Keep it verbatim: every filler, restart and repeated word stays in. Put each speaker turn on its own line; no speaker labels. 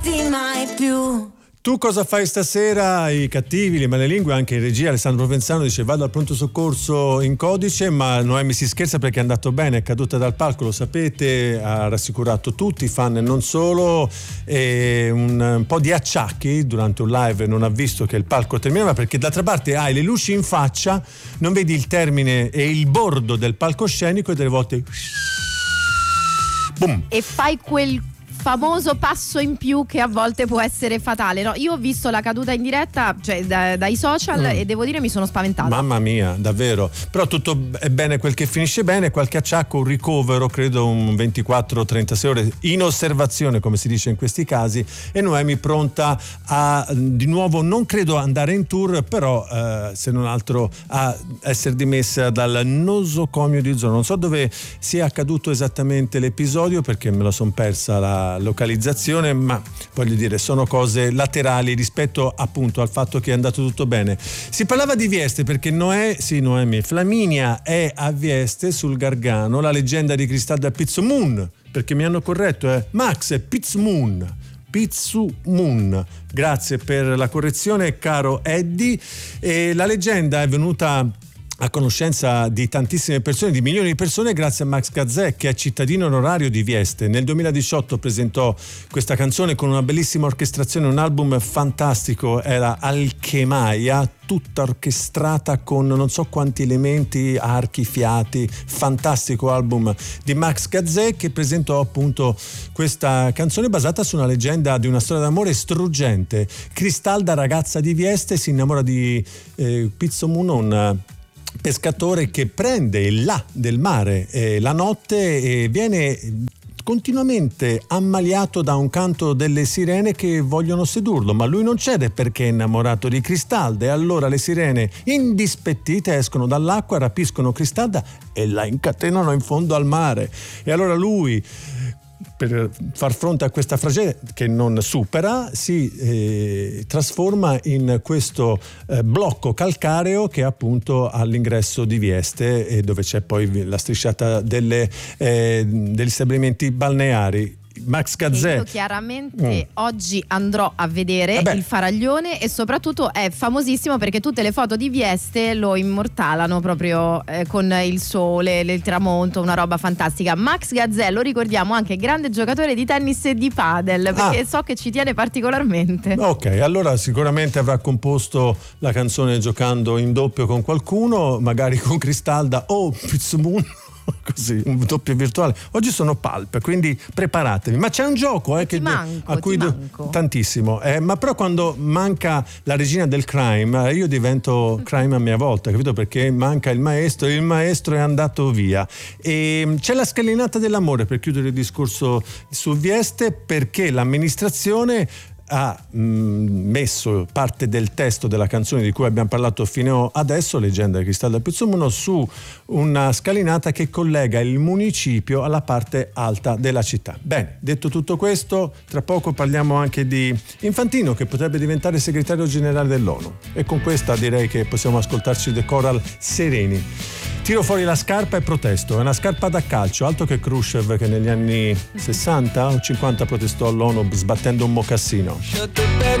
mai più.
Tu cosa fai stasera? I cattivi, le malelingue, anche in regia Alessandro Provenzano dice vado al pronto soccorso in codice, ma Noemi si scherza perché è andato bene, è caduta dal palco, lo sapete, ha rassicurato tutti, i fan e non solo, e un, un po' di acciacchi durante un live, non ha visto che il palco terminava perché d'altra parte hai le luci in faccia, non vedi il termine e il bordo del palcoscenico e delle volte boom.
E fai quel famoso passo in più che a volte può essere fatale, no? Io ho visto la caduta in diretta, cioè da, dai social, mm. e devo dire mi sono spaventata.
Mamma mia, davvero. Però tutto è bene quel che finisce bene, qualche acciacco, un ricovero, credo un ventiquattro trentasei ore in osservazione, come si dice in questi casi, e Noemi pronta a di nuovo, non credo andare in tour, però eh, se non altro a essere dimessa dal nosocomio di Zono. Non so dove sia accaduto esattamente l'episodio perché me la son persa la localizzazione, ma voglio dire sono cose laterali rispetto appunto al fatto che è andato tutto bene. Si parlava di Vieste perché Noè, sì Noemi, Flaminia è a Vieste sul Gargano, la leggenda di Cristalda Pizzumun, perché mi hanno corretto, eh? Max è Pizzumun Pizzumun, grazie per la correzione caro Eddie. E la leggenda è venuta a conoscenza di tantissime persone, di milioni di persone, grazie a Max Gazzè, che è cittadino onorario di Vieste. Nel duemiladiciotto presentò questa canzone con una bellissima orchestrazione, un album fantastico, era Alchemaia, tutta orchestrata con non so quanti elementi, archi, fiati, fantastico album di Max Gazzè, che presentò appunto questa canzone basata su una leggenda di una storia d'amore struggente. Cristalda, ragazza di Vieste, si innamora di eh, Pizzumun, un pescatore che prende il là del mare eh, la notte e viene continuamente ammaliato da un canto delle sirene che vogliono sedurlo, ma lui non cede perché è innamorato di Cristalda, e allora le sirene indispettite escono dall'acqua, rapiscono Cristalda e la incatenano in fondo al mare. E allora lui, per far fronte a questa tragedia che non supera, si eh, trasforma in questo eh, blocco calcareo che è appunto all'ingresso di Vieste, e dove c'è poi la strisciata delle, eh, degli stabilimenti balneari. Max Gazzè.
Io chiaramente mm. oggi andrò a vedere eh il Faraglione, e soprattutto è famosissimo perché tutte le foto di Vieste lo immortalano proprio eh, con il sole, il tramonto, una roba fantastica. Max Gazzè, lo ricordiamo, anche grande giocatore di tennis e di padel, perché ah. so che ci tiene particolarmente.
Ok, allora sicuramente avrà composto la canzone giocando in doppio con qualcuno, magari con Cristalda o Pizzumun. Così, un doppio virtuale. Oggi sono Pulp, quindi preparatevi. Ma c'è un gioco eh, che
manco,
a cui do, tantissimo, eh, ma però quando manca la regina del crime, io divento crime a mia volta, capito? Perché manca il maestro, e il maestro è andato via. E c'è la scalinata dell'amore per chiudere il discorso su Vieste, perché l'amministrazione ha mh, messo parte del testo della canzone di cui abbiamo parlato fino adesso, Leggenda di Cristalda Pizzumun, su una scalinata che collega il municipio alla parte alta della città. Bene, detto tutto questo, tra poco parliamo anche di Infantino, che potrebbe diventare segretario generale dell'ONU, e con questa direi che possiamo ascoltarci The Coral sereni. Tiro fuori la scarpa e protesto. È una scarpa da calcio, altro che Khrushchev, che negli anni sessanta o cinquanta protestò all'ONU sbattendo un mocassino.